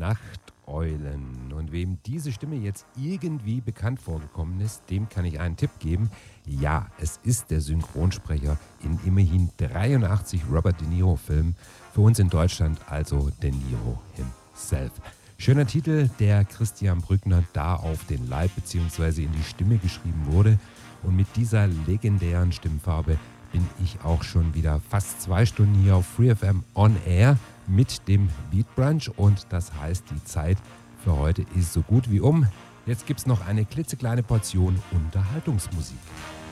Nachteulen. Und wem diese Stimme jetzt irgendwie bekannt vorgekommen ist, dem kann ich einen Tipp geben. Ja, es ist der Synchronsprecher in immerhin 83 Robert De Niro-Filmen. Für uns in Deutschland also De Niro himself. Schöner Titel, der Christian Brückner da auf den Leib bzw. in die Stimme geschrieben wurde. Und mit dieser legendären Stimmfarbe bin ich auch schon wieder fast 2 Stunden hier auf FreeFM on Air mit dem Beat Brunch. Und das heißt, die Zeit für heute ist so gut wie um. Jetzt gibt es noch eine klitzekleine Portion Unterhaltungsmusik.